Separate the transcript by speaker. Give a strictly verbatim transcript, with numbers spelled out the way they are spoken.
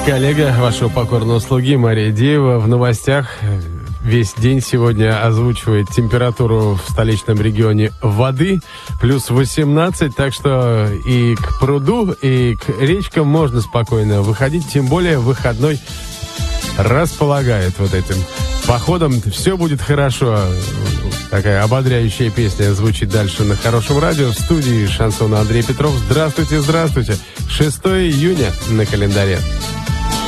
Speaker 1: Коллега вашего покорного слуги Мария Деева в новостях весь день сегодня озвучивает температуру в столичном регионе воды плюс восемнадцать, так что и к пруду, и к речкам можно спокойно выходить, тем более выходной располагает вот этим походом. Все будет хорошо. Такая ободряющая песня звучит дальше на Хорошем радио. В студии шансона Андрей Петров. Здравствуйте, здравствуйте. шестое июня на календаре.